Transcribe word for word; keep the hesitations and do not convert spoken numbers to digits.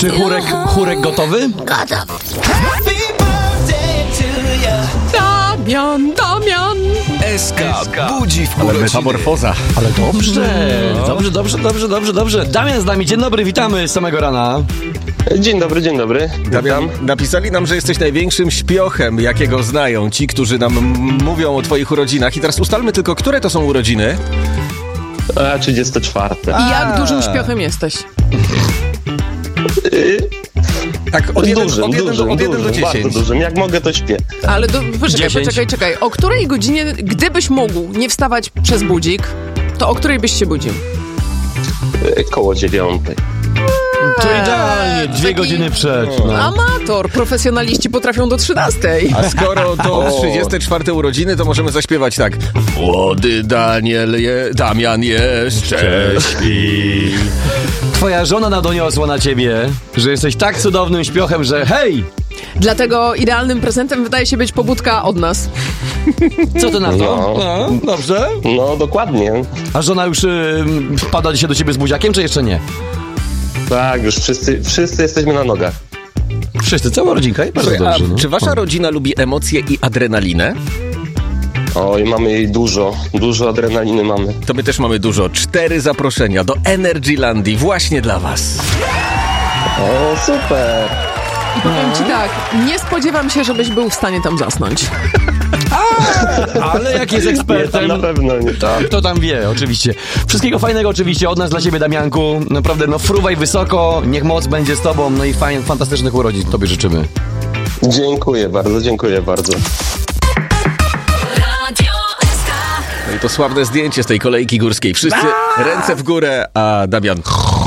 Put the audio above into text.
Czy chórek, chórek gotowy? Gotowy. Damian, Damian. S K budzi w Ale urodziny. metamorfoza. Ale dobrze, dobrze, dobrze, dobrze, dobrze, dobrze. Damian z nami, dzień dobry, witamy z samego rana. Dzień dobry, dzień dobry. Damian, napisali nam, że jesteś największym śpiochem, jakiego znają ci, którzy nam m- mówią o twoich urodzinach. I teraz ustalmy tylko, które to są urodziny. A, trzydzieste czwarte. I jak dużym śpiochem jesteś? Tak, od jeden, Dużym, od jeden, dużym, do, od jeden do dużym, bardzo dziesięciu. dużym. Jak mogę, to śpię. Ale do, poczekaj, Dziesięć. poczekaj, czekaj. O której godzinie, gdybyś mógł nie wstawać przez budzik, to o której byś się budził? E, Koło dziewiątej. To idealnie, dwie taki- godziny przed. No. Amator, profesjonaliści potrafią do trzynastej. A skoro to O. trzydzieste czwarte urodziny, to możemy zaśpiewać tak. Młody Daniel, je, Damian jeszcze śpi. Twoja żona nadoniosła na ciebie, że jesteś tak cudownym śpiochem, że hej, Dlatego idealnym prezentem wydaje się być pobudka od nas. co ty na to? No. No, dobrze. No, dokładnie. A żona już y, wpada dzisiaj do ciebie z buziakiem, czy jeszcze nie? Tak, już wszyscy, wszyscy jesteśmy na nogach. Wszyscy, cała rodzinka i bardzo Słuchaj, dobrze. a no. czy wasza rodzina lubi emocje i adrenalinę? Oj, mamy jej dużo, dużo adrenaliny mamy. To my też mamy dużo. Cztery zaproszenia do Energylandii właśnie dla was. O, super. I powiem ci tak, nie spodziewam się, żebyś był w stanie tam zasnąć. Ale jak jest Nie, tam ekspertem, na pewno nie. Tak. to tam wie, oczywiście. Wszystkiego fajnego oczywiście od nas dla ciebie, Damianku. Naprawdę, no fruwaj wysoko, niech moc będzie z tobą, no i fajn, fantastycznych urodzin tobie życzymy. Dziękuję bardzo, dziękuję bardzo. No i to sławne zdjęcie z tej kolejki górskiej. Wszyscy ręce w górę, a Damian...